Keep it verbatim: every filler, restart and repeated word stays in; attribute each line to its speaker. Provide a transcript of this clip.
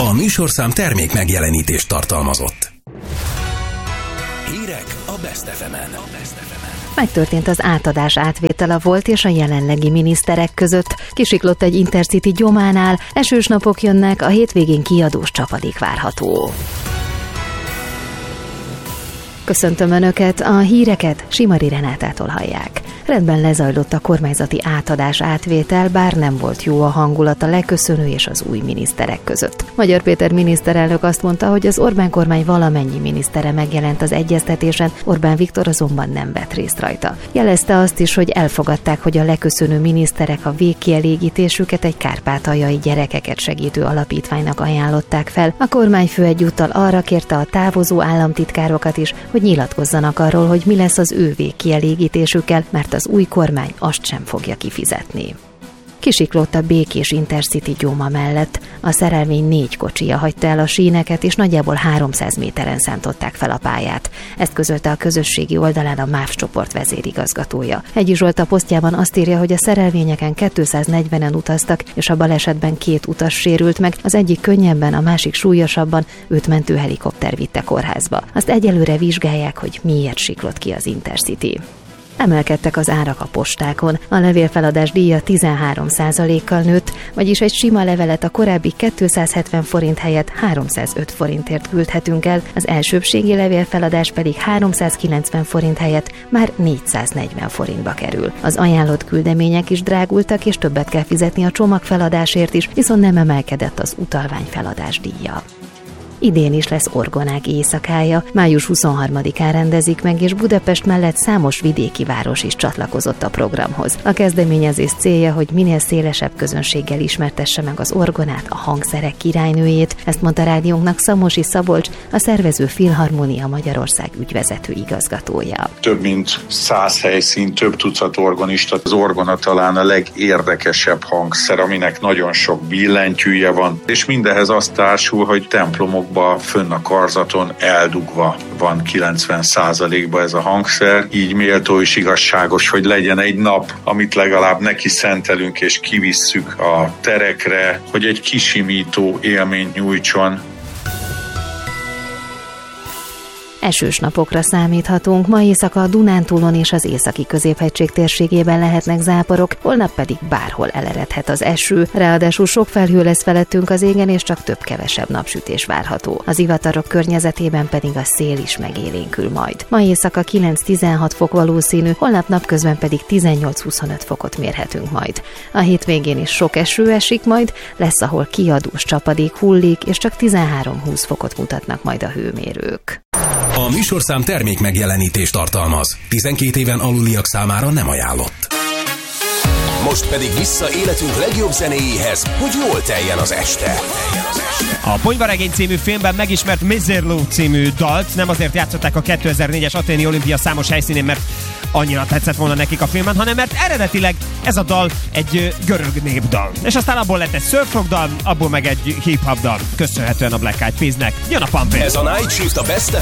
Speaker 1: A műsorszám termék megjelenítést tartalmazott. Hírek a Best ef emen.
Speaker 2: Megtörtént az átadás átvétel a volt és a jelenlegi miniszterek között. Kisiklott egy Intercity Gyománál, esős napok jönnek, a hétvégén kiadós csapadék várható. Köszöntöm Önöket, a híreket Simari Renátától hallják. Rendben lezajlott a kormányzati átadás átvétel, bár nem volt jó a hangulat a leköszönő és az új miniszterek között. Magyar Péter miniszterelnök azt mondta, hogy az Orbán kormány valamennyi minisztere megjelent az egyeztetésen, Orbán Viktor azonban nem vett részt rajta. Jelezte azt is, hogy elfogadták, hogy a leköszönő miniszterek a végkielégítésüket egy kárpátaljai gyerekeket segítő alapítványnak ajánlották fel. A kormányfő egyúttal arra kérte a távozó államtitkárokat is, hogy nyilatkozzanak arról, hogy mi lesz az ő végkielégítésükkel, mert az új kormány azt sem fogja kifizetni. Kisiklott a békés Intercity Gyóma mellett. A szerelvény négy kocsija hagyta el a síneket, és nagyjából háromszáz méteren szántották fel a pályát. Ezt közölte a közösségi oldalán a MÁV csoport vezérigazgatója. Hegyi Zsolt a posztjában azt írja, hogy a szerelvényeken kétszáznegyvenen utaztak, és a balesetben két utas sérült meg, az egyik könnyebben, a másik súlyosabban, őt mentőhelikopter vitte kórházba. Azt egyelőre vizsgálják, hogy miért siklott ki az Intercity. Emelkedtek az árak a postákon. A levélfeladás díja tizenhárom százalékkal nőtt, vagyis egy sima levelet a korábbi kétszázhetven forint helyett háromszázöt forintért küldhetünk el, az elsőbbségi levélfeladás pedig háromszázkilencven forint helyett már négyszáznegyven forintba kerül. Az ajánlott küldemények is drágultak, és többet kell fizetni a csomagfeladásért is, viszont nem emelkedett az utalványfeladás díja. Idén is lesz orgonák éjszakája, május huszonharmadikán rendezik meg, és Budapest mellett számos vidéki város is csatlakozott a programhoz. A kezdeményezés célja, hogy minél szélesebb közönséggel ismertesse meg az orgonát, a hangszerek királynőjét, ezt mondta rádiónknak Szamosi Szabolcs, a szervező Filharmónia Magyarország ügyvezető igazgatója.
Speaker 3: Több mint száz helyszín, több tucat orgonista. Az orgona talán a legérdekesebb hangszer, aminek nagyon sok billentyűje van, és mindehhez azt társul, hogy templomok fönn a karzaton eldugva van kilencven százalékban ez a hangszer, így méltó és igazságos, hogy legyen egy nap, amit legalább neki szentelünk és kivisszük a terekre, hogy egy kisimító élményt nyújtson.
Speaker 2: Esős napokra számíthatunk, ma éjszaka a Dunántúlon és az északi középhegység térségében lehetnek záporok, holnap pedig bárhol eleredhet az eső, ráadásul sok felhő lesz felettünk az égen, és csak több-kevesebb napsütés várható. Az ivatarok környezetében pedig a szél is megélénkül majd. Ma éjszaka kilenc-tizenhat fok valószínű, holnap napközben pedig tizennyolc-huszonöt fokot mérhetünk majd. A hétvégén is sok eső esik majd, lesz ahol kiadós csapadék hullik, és csak tizenhárom-húsz fokot mutatnak majd a hőmérők.
Speaker 1: A műsorszám termék megjelenítést tartalmaz. tizenkét éven aluliak számára nem ajánlott. Most pedig vissza életünk legjobb zenéjéhez, hogy jól teljen az este.
Speaker 4: A Ponyvaregény című filmben megismert Miserlou című dalt nem azért játszották a kétezer-négyes Athéni olimpia számos helyszínén, mert annyira tetszett volna nekik a filmen, hanem mert eredetileg ez a dal egy görög népdal. És aztán abból lett egy surf-rock dal, abból meg egy hip-hop dal. Köszönhetően a Black Eyed Peasnek. Jön a Pumpin'!
Speaker 1: Ez a Night Shift a Best ef